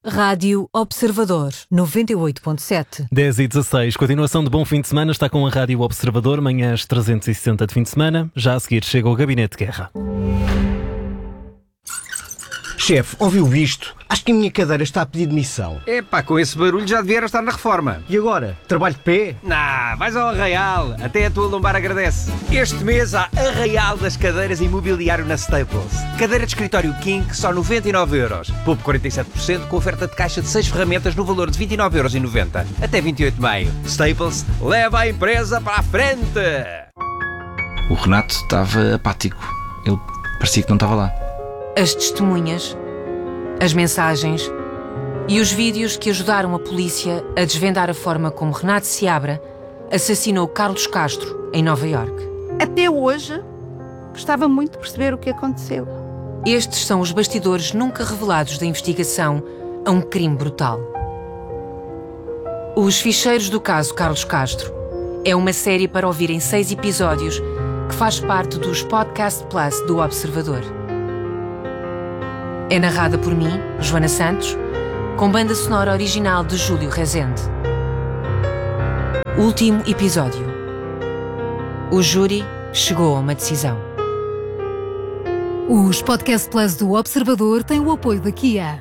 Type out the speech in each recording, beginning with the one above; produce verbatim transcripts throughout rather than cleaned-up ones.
Rádio Observador, noventa e oito ponto sete. dez e dezasseis, continuação de bom fim de semana, está com a Rádio Observador, manhãs trezentos e sessenta de fim de semana. Já a seguir chega o Gabinete de Guerra. Chefe, ouviu isto? Acho que a minha cadeira está a pedir demissão. Epá, com esse barulho já devia estar na reforma. E agora? Trabalho de pé? Nah, vais ao Arraial. Até a tua lombar agradece. Este mês há Arraial das cadeiras e mobiliário na Staples. Cadeira de escritório King, só noventa e nove euros. Poupe quarenta e sete por cento com oferta de caixa de seis ferramentas no valor de vinte e nove euros e noventa. Até vinte e oito de maio. Staples, leva a empresa para a frente. O Renato estava apático. Ele parecia que não estava lá. As testemunhas, as mensagens e os vídeos que ajudaram a polícia a desvendar a forma como Renato Seabra assassinou Carlos Castro em Nova Iorque. Até hoje, gostava muito de perceber o que aconteceu. Estes são os bastidores nunca revelados da investigação a um crime brutal. Os Ficheiros do Caso Carlos Castro é uma série para ouvir em seis episódios que faz parte dos Podcast Plus do Observador. É narrada por mim, Joana Santos, com banda sonora original de Júlio Rezende. Último episódio. O júri chegou a uma decisão. Os Podcast Plus do Observador têm o apoio da Kia.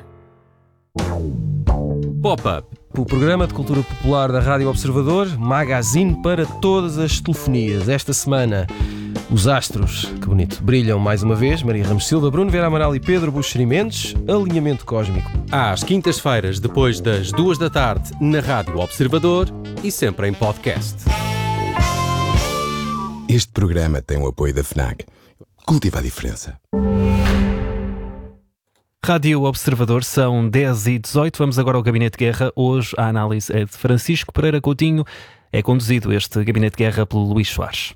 Pop-Up, o programa de cultura popular da Rádio Observador, magazine para todas as telefonias. Esta semana, os astros, que bonito, brilham mais uma vez. Maria Ramos Silva, Bruno Vera Amaral e Pedro Buxeri Mendes. Alinhamento cósmico. Às quintas-feiras, depois das duas da tarde, na Rádio Observador e sempre em podcast. Este programa tem o apoio da FNAC. Cultiva a diferença. Rádio Observador, são dez e dezoito. Vamos agora ao Gabinete de Guerra. Hoje a análise é de Francisco Pereira Coutinho. É conduzido este Gabinete de Guerra pelo Luís Soares.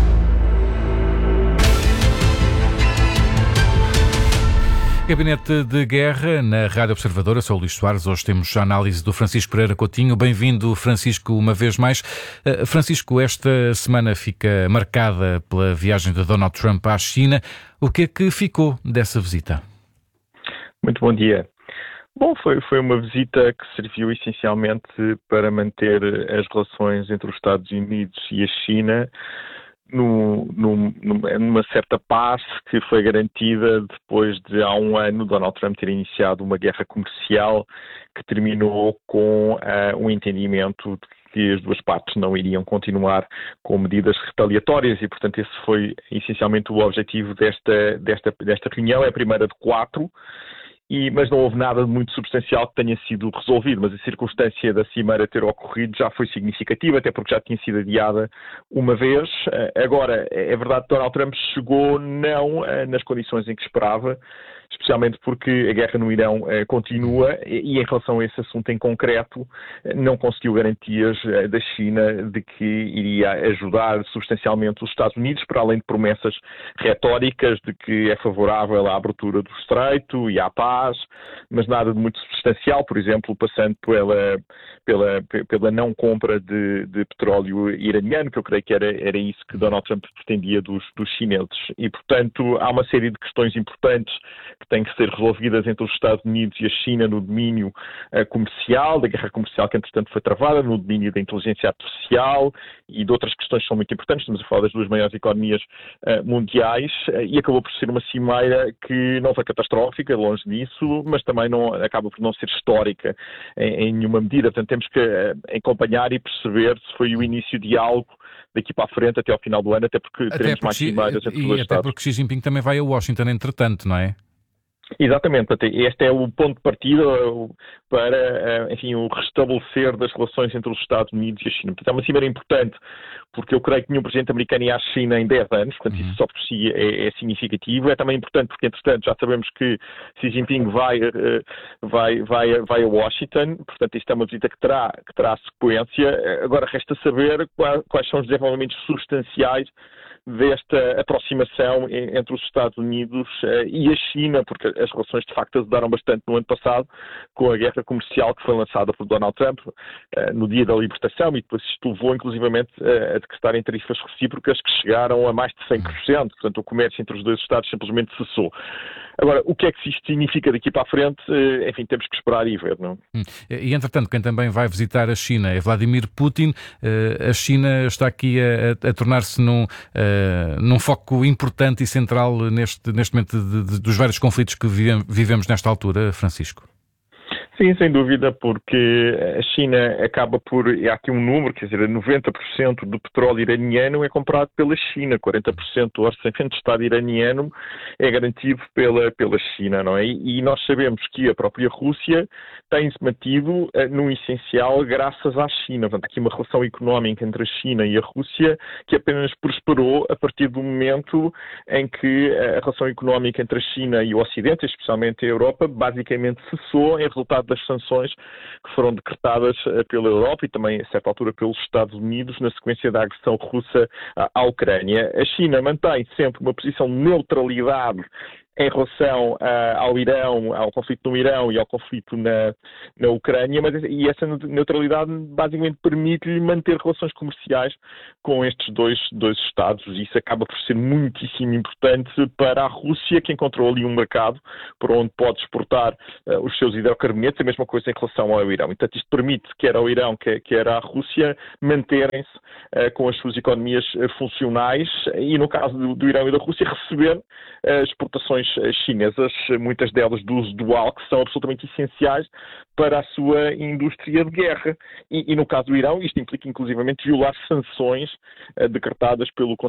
Gabinete de Guerra na Rádio Observadora, sou o Luís Soares. Hoje temos a análise do Francisco Pereira Coutinho. Bem-vindo, Francisco, uma vez mais. Uh, Francisco, esta semana fica marcada pela viagem de Donald Trump à China. O que é que ficou dessa visita? Muito bom dia. Bom, foi, foi uma visita que serviu essencialmente para manter as relações entre os Estados Unidos e a China No, no, numa certa paz que foi garantida depois de há um ano Donald Trump ter iniciado uma guerra comercial que terminou com uh, um entendimento de que as duas partes não iriam continuar com medidas retaliatórias e, portanto, esse foi essencialmente o objetivo desta, desta, desta reunião. É a primeira de quatro. E, mas não houve nada de muito substancial que tenha sido resolvido, mas a circunstância da cimeira ter ocorrido já foi significativa, até porque já tinha sido adiada uma vez. Agora, é verdade que Donald Trump chegou não nas condições em que esperava, especialmente porque a guerra no Irão eh, continua e, e em relação a esse assunto em concreto, eh, não conseguiu garantias eh, da China de que iria ajudar substancialmente os Estados Unidos, para além de promessas retóricas de que é favorável à abertura do estreito e à paz, mas nada de muito substancial, por exemplo, passando pela, pela, pela não compra de, de petróleo iraniano, que eu creio que era, era isso que Donald Trump pretendia dos, dos chineses. E, portanto, há uma série de questões importantes que têm que ser resolvidas entre os Estados Unidos e a China no domínio uh, comercial, da guerra comercial que entretanto foi travada, no domínio da inteligência artificial e de outras questões que são muito importantes. Estamos a falar das duas maiores economias uh, mundiais uh, e acabou por ser uma cimeira que não foi catastrófica, longe disso, mas também não, acaba por não ser histórica em, em nenhuma medida. Portanto, temos que uh, acompanhar e perceber se foi o início de algo daqui para a frente até ao final do ano, até porque até teremos porque mais cimeiras entre os dois até Estados. porque Xi Jinping também vai a Washington entretanto, não é? Exatamente, este é o ponto de partida para, enfim, o restabelecer das relações entre os Estados Unidos e a China. Portanto, é uma cimeira importante, porque eu creio que nenhum presidente americano ia à China em dez anos, portanto, isso só por si é, é significativo. É também importante porque, entretanto, já sabemos que Xi Jinping vai, vai, vai, vai a Washington, portanto, isto é uma visita que terá, que terá sequência. Agora, resta saber quais são os desenvolvimentos substanciais desta aproximação entre os Estados Unidos e a China, porque as relações de facto ajudaram bastante no ano passado com a guerra comercial que foi lançada por Donald Trump no dia da libertação, e depois isto levou inclusivamente a decretarem tarifas recíprocas que chegaram a mais de cem por cento, portanto o comércio entre os dois Estados simplesmente cessou. Agora, o que é que isto significa daqui para a frente? Enfim, temos que esperar e ver, não? E, entretanto, quem também vai visitar a China é Vladimir Putin. A China está aqui a, a, a tornar-se num, uh, num foco importante e central neste, neste momento de, de, dos vários conflitos que vivemos nesta altura, Francisco. Sim, sem dúvida, porque a China acaba por... Há aqui um número, quer dizer, noventa por cento do petróleo iraniano é comprado pela China, quarenta por cento do orçamento de Estado iraniano é garantido pela, pela China, não é? E nós sabemos que a própria Rússia tem-se mantido no essencial graças à China. Portanto, há aqui uma relação económica entre a China e a Rússia que apenas prosperou a partir do momento em que a relação económica entre a China e o Ocidente, especialmente a Europa, basicamente cessou em resultado das sanções que foram decretadas pela Europa e também, a certa altura, pelos Estados Unidos na sequência da agressão russa à Ucrânia. A China mantém sempre uma posição de neutralidade em relação uh, ao Irão, ao conflito no Irão e ao conflito na, na Ucrânia, mas e essa neutralidade basicamente permite-lhe manter relações comerciais com estes dois, dois Estados, e isso acaba por ser muitíssimo importante para a Rússia, que encontrou ali um mercado por onde pode exportar uh, os seus hidrocarbonetos, a mesma coisa em relação ao Irão. Então isto permite quer ao Irão, quer, quer à Rússia manterem-se uh, com as suas economias uh, funcionais e, no caso do, do Irão e da Rússia, receber uh, exportações chinesas, muitas delas de uso dual, que são absolutamente essenciais para a sua indústria de guerra. E, e no caso do Irão, isto implica inclusivamente violar sanções uh, decretadas pelo Conselho